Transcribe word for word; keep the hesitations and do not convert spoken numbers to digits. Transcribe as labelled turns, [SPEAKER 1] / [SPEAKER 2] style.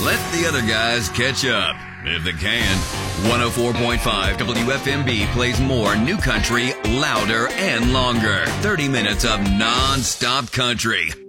[SPEAKER 1] let the other guys catch up, if they can. one oh four point five W F M B plays more new country, louder and longer. thirty minutes of non-stop country.